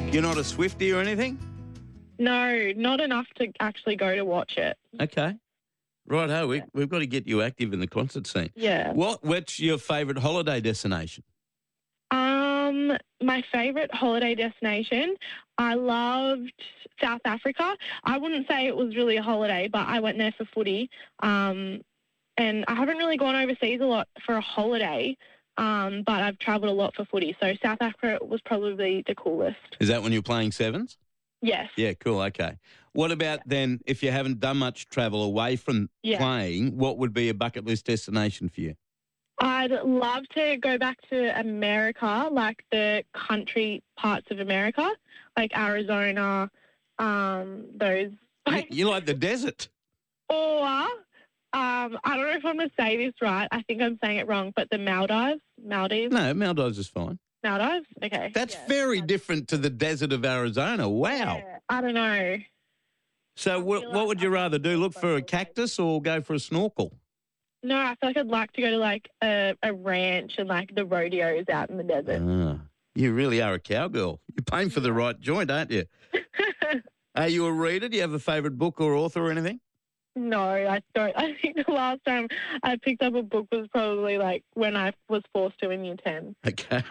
You're not a Swiftie or anything? No, not enough to actually go to watch it. Okay. Righto, we've got to get you active in the concert scene. Yeah. What's your favourite holiday destination? My favourite holiday destination, I loved South Africa. I wouldn't say it was really a holiday, but I went there for footy. And I haven't really gone overseas a lot for a holiday, but I've travelled a lot for footy. So South Africa was probably the coolest. Is that when you're playing sevens? Yes. Yeah, cool, okay. What about then, if you haven't done much travel away from playing, what would be a bucket list destination for you? I'd love to go back to America, like the country parts of America, like Arizona, those. You like the desert? Or, I don't know if I'm going to say this right. I think I'm saying it wrong, but the Maldives? No, Maldives is fine. Maldives? Okay. That's very different to the desert of Arizona. Wow. Yeah, I don't know. So what would you rather do? Look for a cactus or go for a snorkel? No, I feel like I'd like to go to like a ranch and like the rodeos out in the desert. You really are a cowgirl. You're paying for the right joint, aren't you? Are you a reader? Do you have a favourite book or author or anything? No, I don't. I think the last time I picked up a book was probably like when I was forced to in year 10. Okay.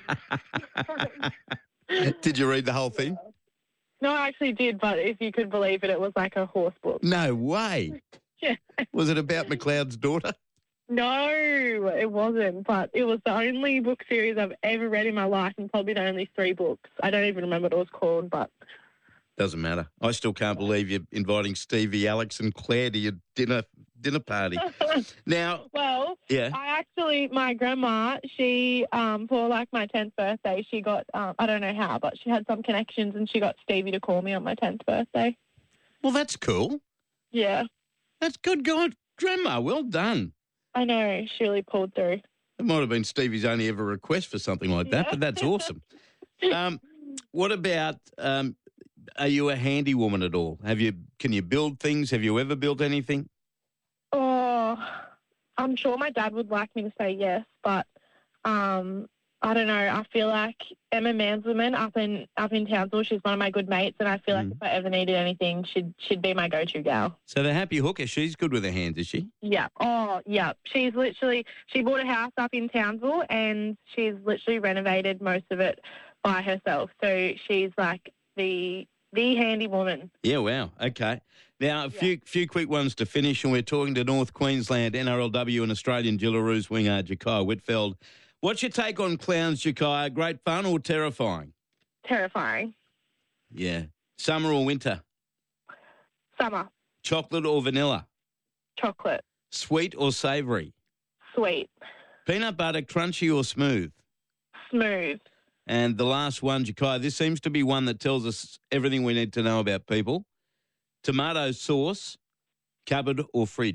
Did you read the whole thing? No, I actually did, but if you could believe it, it was like a horse book. No way. Yeah. Was it about McLeod's daughter? No, it wasn't, but it was the only book series I've ever read in my life and probably the only 3 books. I don't even remember what it was called, but... Doesn't matter. I still can't believe you're inviting Stevie, Alex and Claire to your dinner party. Now... Well, yeah. My grandma, she, for like my 10th birthday, she got, I don't know how, but she had some connections and she got Stevie to call me on my 10th birthday. Well, that's cool. Yeah. That's good going. Grandma, well done. I know, she really pulled through. It might have been Stevie's only ever request for something like that, but that's awesome. What about, are you a handy woman at all? Can you build things? Have you ever built anything? Oh, I'm sure my dad would like me to say yes, but I don't know. I feel like Emma Mansleman up in Townsville, she's one of my good mates, and I feel like if I ever needed anything, she'd be my go-to gal. So the happy hooker, she's good with her hands, is she? Yeah. Oh, yeah. She bought a house up in Townsville, and she's literally renovated most of it by herself. So she's like the handy woman. Yeah, wow. Okay. Now, a few quick ones to finish, and we're talking to North Queensland NRLW and Australian Jillaroos winger Ja'Kai Whitfeld. What's your take on clowns, Ja'Kai? Great fun or terrifying? Terrifying. Yeah. Summer or winter? Summer. Chocolate or vanilla? Chocolate. Sweet or savoury? Sweet. Peanut butter, crunchy or smooth? Smooth. And the last one, Ja'Kai, this seems to be one that tells us everything we need to know about people. Tomato sauce, cupboard or fridge?